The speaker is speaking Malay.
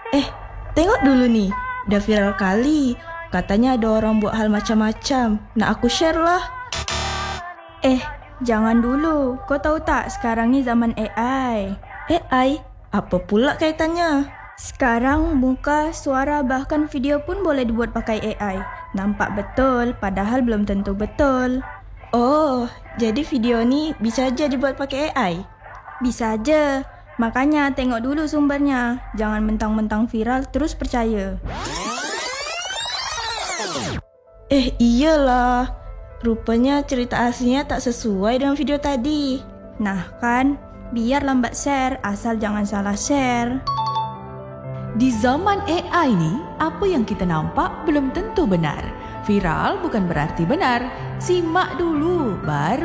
Eh, tengok dulu nih, udah viral kali. Katanya ada orang buat hal macam-macam. Nak aku share lah. Jangan dulu. Kau tahu tak sekarang ni zaman AI. AI? Apa pula kaitannya? Sekarang muka, suara bahkan video pun boleh dibuat pakai AI. Nampak betul padahal belum tentu betul. Oh, jadi video ni bisa aja dibuat pakai AI? Bisa aja. Makanya tengok dulu sumbernya. Jangan mentang-mentang viral terus percaya. Iyalah. Rupanya cerita aslinya tak sesuai dengan video tadi. Nah kan, biar lambat share asal jangan salah share. Di zaman AI ni, apa yang kita nampak belum tentu benar. Viral bukan berarti benar. Simak dulu, baru